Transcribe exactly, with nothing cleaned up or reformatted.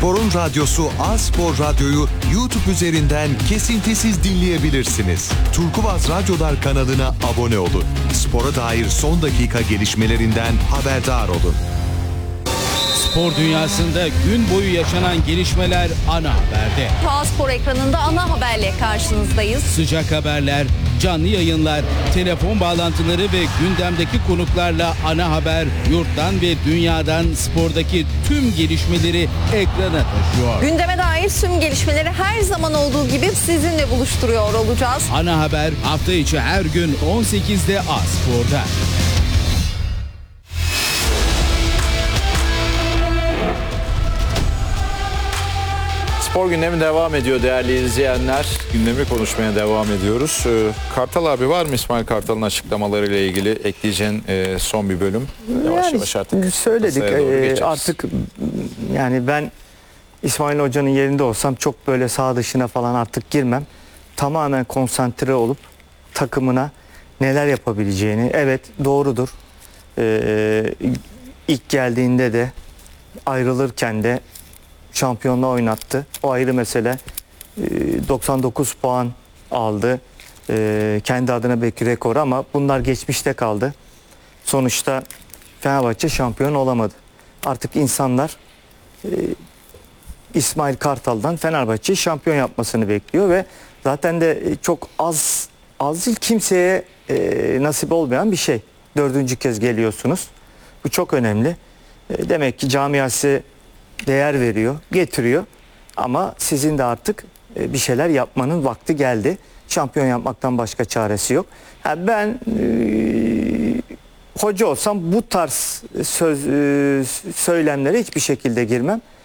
Spor'un radyosu A-Spor Radyo'yu YouTube üzerinden kesintisiz dinleyebilirsiniz. Turkuaz Radyolar kanalına abone olun. Spora dair son dakika gelişmelerinden haberdar olun. Spor dünyasında gün boyu yaşanan gelişmeler ana haberde. A-Spor ekranında ana haberle karşınızdayız. Sıcak haberler, canlı yayınlar, telefon bağlantıları ve gündemdeki konuklarla ana haber yurttan ve dünyadan spordaki tüm gelişmeleri ekrana taşıyor. Gündeme dair tüm gelişmeleri her zaman olduğu gibi sizinle buluşturuyor olacağız. Ana haber hafta içi her gün on sekizde A-Spor'da. Spor gündemi devam ediyor değerli izleyenler. Gündemi konuşmaya devam ediyoruz. Ee, Kartal abi var mı İsmail Kartal'ın açıklamalarıyla ilgili ekleyeceğin e, son bir bölüm? Yavaş yani yavaş artık söyledik. masaya doğru Ee, geçeriz. artık yani ben İsmail Hoca'nın yerinde olsam çok böyle sağ dışına falan artık girmem. Tamamen konsantre olup takımına neler yapabileceğini. Evet, doğrudur. Ee, ilk geldiğinde de ayrılırken de şampiyonluğa oynattı. O ayrı mesele. doksan dokuz puan aldı. Kendi adına belki rekor ama bunlar geçmişte kaldı. Sonuçta Fenerbahçe şampiyon olamadı. Artık insanlar İsmail Kartal'dan Fenerbahçe'yi şampiyon yapmasını bekliyor ve zaten de çok az az değil, kimseye nasip olmayan bir şey. Dördüncü kez geliyorsunuz. Bu çok önemli. Demek ki camiası değer veriyor, getiriyor. Ama sizin de artık bir şeyler yapmanın vakti geldi. Şampiyon yapmaktan başka çaresi yok. Yani ben e, hoca olsam bu tarz söz e, söylemlere hiçbir şekilde girmem.